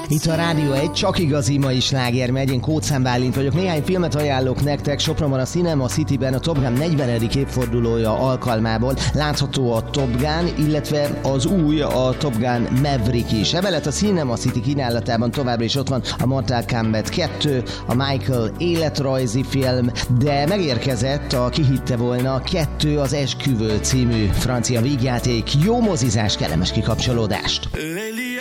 Itt a Rádió 1, csak igazi mai sláger megy, én Kóczán Bálint vagyok. Néhány filmet ajánlok nektek. Sopronban a Cinema Cityben a Top Gun 40. évfordulója alkalmából látható a Top Gun, illetve az új, a Top Gun Maverick is. Emellett a Cinema City kínálatában továbbra is ott van a Mortal Kombat 2, a Michael életrajzi film, de megérkezett a Ki hitte volna 2, az Esküvő című francia vígjáték. Jó mozizás, kellemes kikapcsolódást!